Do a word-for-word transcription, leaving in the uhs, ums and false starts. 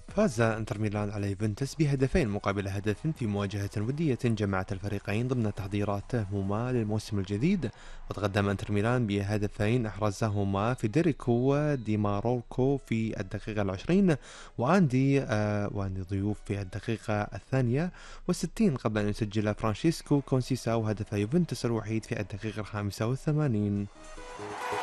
فاز انتر ميلان على يوفنتوس بهدفين مقابل هدف في مواجهة ودية جمعت الفريقين ضمن تحضيراتهما للموسم الجديد. وتقدم انتر ميلان بهدفين احرزهما فيدريكو دي ماروكو في الدقيقة العشرين، واندي آه واندي ضيوف في الدقيقة الثانية والستين، قبل ان يسجل فرانشيسكو كونسيساو هدف يوفنتوس الوحيد في الدقيقة الخامسة والثمانين.